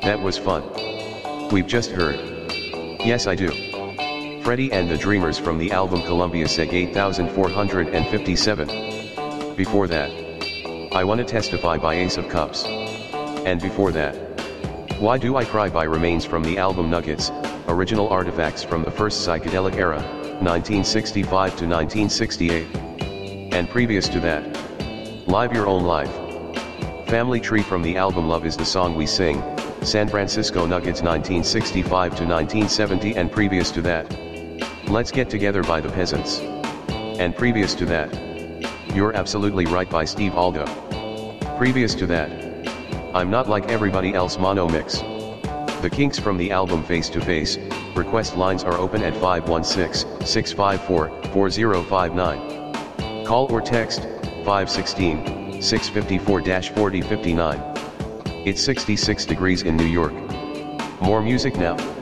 That was fun. We've just heard. Yes, I do. Freddie and the Dreamers from the album Columbia Seg 8457. Before that, I Wanna Testify by Ace of Cups. And before that, Why Do I Cry by Remains from the album Nuggets, original artifacts from the first psychedelic era, 1965 to 1968. And previous to that, Live Your Own Life. Family Tree from the album Love Is the Song We Sing, San Francisco Nuggets 1965 to 1970. And previous to that, Let's Get Together by the Peasants. And previous to that, You're Absolutely Right by Steve Aldo. Previous to that, I'm Not Like Everybody Else mono mix. The Kinks from the album Face to Face. Request lines are open at 516-654-4059. Call or text 516-654-4059. It's 66 degrees in New York. More music now.